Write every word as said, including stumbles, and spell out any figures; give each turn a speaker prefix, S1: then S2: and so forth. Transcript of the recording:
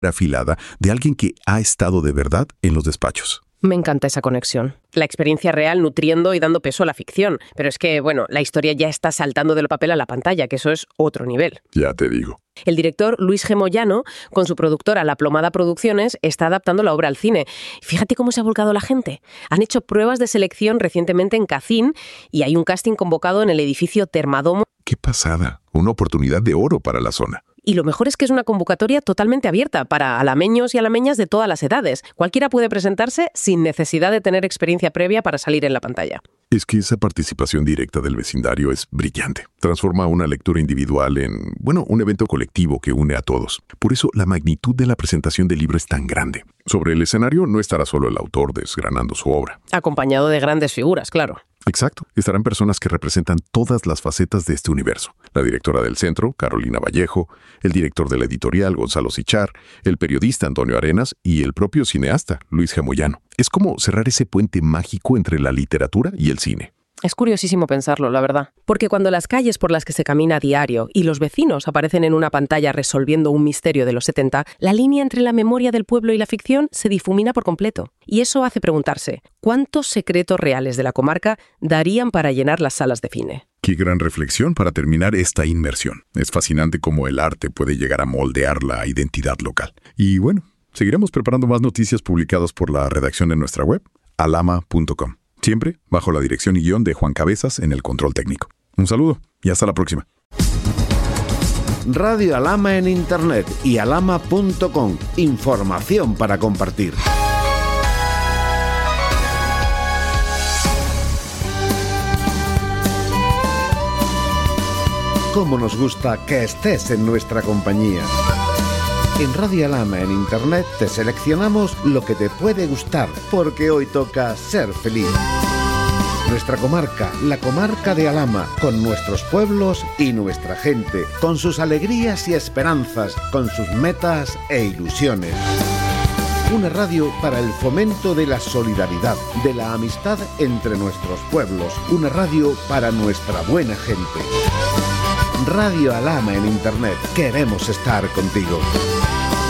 S1: afilada de alguien que ha estado de verdad en los despachos.
S2: Me encanta esa conexión. La experiencia real nutriendo y dando peso a la ficción. Pero es que, bueno, la historia ya está saltando del papel a la pantalla, que eso es otro nivel.
S1: Ya te digo.
S2: El director Luis G. Moyano, con su productora La Plomada Producciones, está adaptando la obra al cine. Fíjate cómo se ha volcado la gente. Han hecho pruebas de selección recientemente en Cacín y hay un casting convocado en el edificio Termadomo.
S1: ¡Qué pasada! Una oportunidad de oro para la zona.
S2: Y lo mejor es que es una convocatoria totalmente abierta para alameños y alameñas de todas las edades. Cualquiera puede presentarse sin necesidad de tener experiencia previa para salir en la pantalla.
S1: Es que esa participación directa del vecindario es brillante. Transforma una lectura individual en, bueno, un evento colectivo que une a todos. Por eso la magnitud de la presentación del libro es tan grande. Sobre el escenario no estará solo el autor desgranando su obra.
S2: Acompañado de grandes figuras, claro.
S1: Exacto. Estarán personas que representan todas las facetas de este universo. La directora del centro, Carolina Vallejo, el director de la editorial, Gonzalo Sichar, el periodista Antonio Arenas y el propio cineasta, Luis G. Moyano. Es como cerrar ese puente mágico entre la literatura y el cine.
S2: Es curiosísimo pensarlo, la verdad. Porque cuando las calles por las que se camina a diario y los vecinos aparecen en una pantalla resolviendo un misterio de los setenta, la línea entre la memoria del pueblo y la ficción se difumina por completo. Y eso hace preguntarse, ¿cuántos secretos reales de la comarca darían para llenar las salas de cine?
S1: Qué gran reflexión para terminar esta inmersión. Es fascinante cómo el arte puede llegar a moldear la identidad local. Y bueno, seguiremos preparando más noticias publicadas por la redacción en nuestra web, alama punto com. Siempre bajo la dirección y guión de Juan Cabezas en el control técnico. Un saludo y hasta la próxima.
S3: Radio Alama en Internet y alama punto com. Información para compartir. Cómo nos gusta que estés en nuestra compañía. En Radio Alama en Internet te seleccionamos lo que te puede gustar, porque hoy toca ser feliz. Nuestra comarca, la comarca de Alama, con nuestros pueblos y nuestra gente, con sus alegrías y esperanzas, con sus metas e ilusiones. Una radio para el fomento de la solidaridad, de la amistad entre nuestros pueblos. Una radio para nuestra buena gente. Radio Alama en Internet. Queremos estar contigo.